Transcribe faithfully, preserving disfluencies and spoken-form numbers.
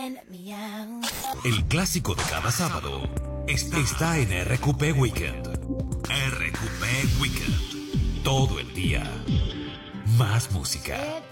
El clásico de cada sábado está, está en R Q P Weekend. R Q P Weekend. Todo el día. Más música.